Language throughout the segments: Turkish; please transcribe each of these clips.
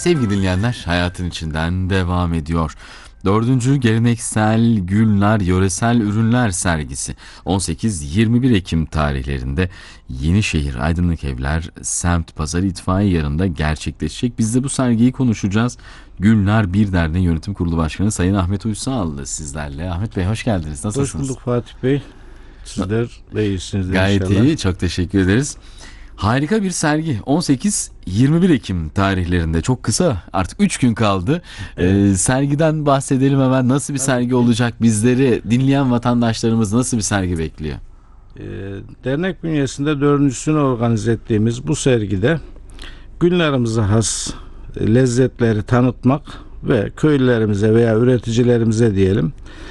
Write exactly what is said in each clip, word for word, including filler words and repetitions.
Sevgili dinleyenler, hayatın içinden devam ediyor. Dördüncü Geleneksel Gülnar Yöresel Ürünler Sergisi on sekiz yirmi bir Ekim tarihlerinde Yenişehir Aydınlık Evler Semt Pazarı İtfaiye Yarı'nda gerçekleşecek. Biz de bu sergiyi konuşacağız. Gülnar Bir Derneği Yönetim Kurulu Başkanı Sayın Ahmet Uysal sizlerle. Ahmet Bey hoş geldiniz. Nasılsınız? Hoş bulduk Fatih Bey. Sizler de iyisiniz Gayet inşallah. iyi. Çok teşekkür ederiz. Harika bir sergi. on sekiz yirmi bir Ekim tarihlerinde, çok kısa, artık üç gün kaldı. Evet. Ee, sergiden bahsedelim hemen. Nasıl bir sergi olacak? Bizleri dinleyen vatandaşlarımız nasıl bir sergi bekliyor? Ee, dernek bünyesinde dördüncüsünü organize ettiğimiz bu sergide günlerimize has lezzetleri tanıtmak ve köylülerimize veya üreticilerimize diyelim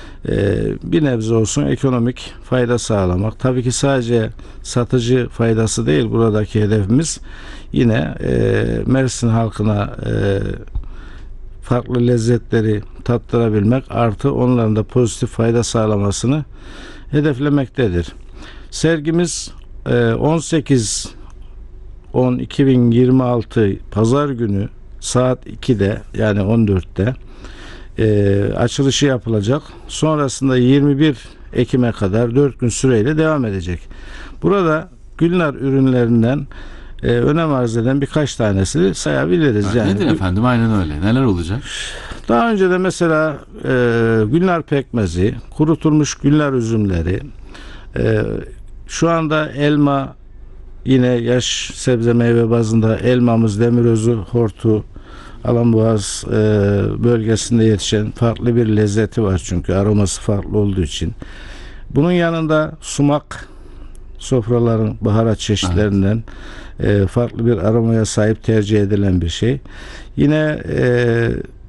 bir nebze olsun ekonomik fayda sağlamak. Tabii ki sadece satıcı faydası değil buradaki hedefimiz. Yine e, Mersin halkına e, farklı lezzetleri tattırabilmek, artı onların da pozitif fayda sağlamasını hedeflemektedir. Sergimiz e, on sekiz on iki bin yirmi altı Pazar günü saat ikide, yani on dörtte E, açılışı yapılacak. Sonrasında yirmi bir Ekim'e kadar dört gün süreyle devam edecek. Burada Gülnar ürünlerinden e, önem arz eden birkaç tanesini sayabiliriz. Yani, nedir efendim? Aynen öyle. Neler olacak? Daha önce de mesela e, Gülnar pekmezi, kurutulmuş Gülnar üzümleri, e, şu anda elma, yine yaş sebze meyve bazında elmamız, demirözü, hortu, Alanboğaz e, bölgesinde yetişen farklı bir lezzeti var, çünkü aroması farklı olduğu için. Bunun yanında sumak, sofraların baharat çeşitlerinden evet. e, farklı bir aromaya sahip, tercih edilen bir şey. Yine e,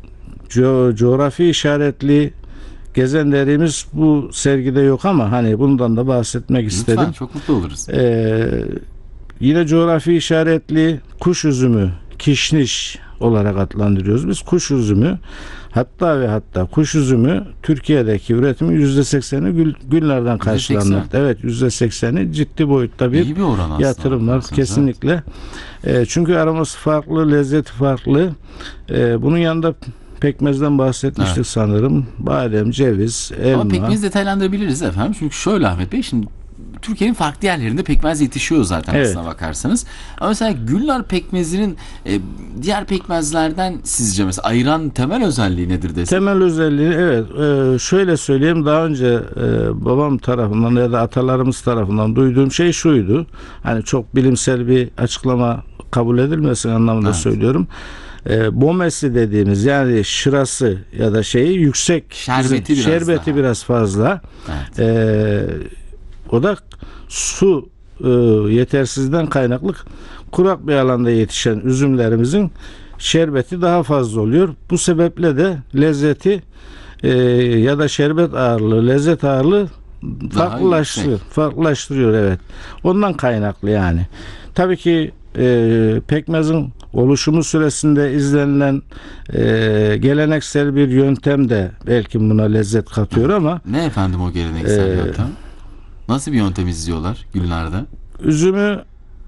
co- coğrafi işaretli gezenlerimiz bu sergide yok ama hani bundan da bahsetmek Lütfen, istedim. çok mutlu oluruz. E, yine coğrafi işaretli kuş üzümü, kişniş olarak adlandırıyoruz biz kuş üzümü. Hatta ve hatta kuş üzümü Türkiye'deki üretimin yüzde sekseni gül, Gülnar'dan karşılanmakta. Evet, yüzde sekseni ciddi boyutta bir, bir oran yatırımlar aslında, kesinlikle. E, çünkü aroması farklı, lezzeti farklı. E, bunun yanında pekmezden bahsetmiştik evet. sanırım. Badem, ceviz, elma. Ama pekmezi detaylandırabiliriz efendim. Çünkü şöyle Ahmet Bey, şimdi Türkiye'nin farklı yerlerinde pekmez yetişiyor zaten evet. aslına bakarsanız. Ama mesela Gülnar pekmezinin e, diğer pekmezlerden sizce mesela ayıran temel özelliği nedir desek? Temel özelliği evet. E, şöyle söyleyeyim, daha önce e, babam tarafından ya da atalarımız tarafından duyduğum şey şuydu. Hani çok bilimsel bir açıklama kabul edilmesin anlamında evet. söylüyorum. E, bomesi dediğimiz, yani şırası ya da şeyi yüksek, şerbeti biraz, şerbeti biraz fazla. Evet. E, o da su e, yetersizliğinden kaynaklı kurak bir alanda yetişen üzümlerimizin şerbeti daha fazla oluyor. Bu sebeple de lezzeti e, ya da şerbet ağırlığı, lezzet ağırlığı farklılaştırıyor. Farklılaştırıyor evet. Ondan kaynaklı yani. Tabii ki e, pekmezin oluşumu süresinde izlenilen e, geleneksel bir yöntem de belki buna lezzet katıyor ama ne efendim o geleneksel e, yöntem? Nasıl bir yöntem izliyorlar Gülnar'da? Üzümü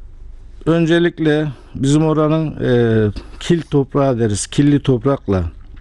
öncelikle bizim oranın e, kil toprağı deriz. Killi toprakla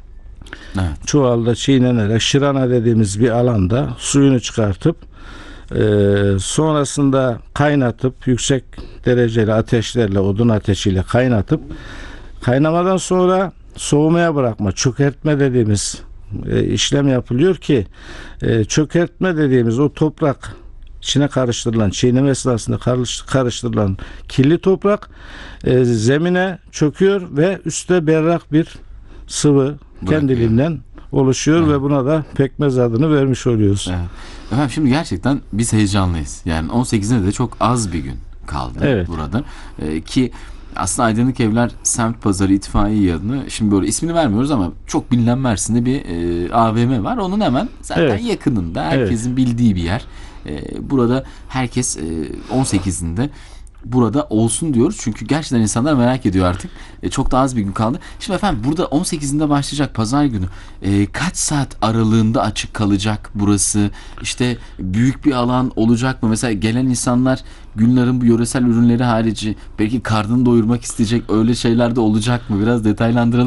evet. çuvalda çiğnenerek şırana dediğimiz bir alanda suyunu çıkartıp e, sonrasında kaynatıp yüksek dereceli ateşlerle, odun ateşiyle kaynatıp kaynamadan sonra soğumaya bırakma, çökertme dediğimiz e, işlem yapılıyor ki e, çökertme dediğimiz o toprak içine karıştırılan, çiğneme esnasında karıştırılan kirli toprak e, zemine çöküyor ve üstte berrak bir sıvı bırakıyor. Kendiliğinden oluşuyor evet. ve buna da pekmez adını vermiş oluyoruz. Evet. Efendim şimdi gerçekten biz heyecanlıyız. Yani on sekizine de çok az bir gün kaldı evet. burada. Ee, ki aslında Aydınlık Evler Semt Pazarı İtfaiye Yarı'nı, şimdi böyle ismini vermiyoruz ama çok bilinen Mersin'de bir e, A V M var. Onun hemen zaten evet. yakınında, herkesin evet. bildiği bir yer. Burada herkes on sekizinde burada olsun diyoruz. Çünkü gerçekten insanlar merak ediyor artık. Çok da az bir gün kaldı. Şimdi efendim burada on sekizinde başlayacak pazar günü. Kaç saat aralığında açık kalacak burası? İşte büyük bir alan olacak mı? Mesela gelen insanlar Gülnar'ın bu yöresel ürünleri harici belki karnını doyurmak isteyecek, öyle şeyler de olacak mı? Biraz detaylandıralım.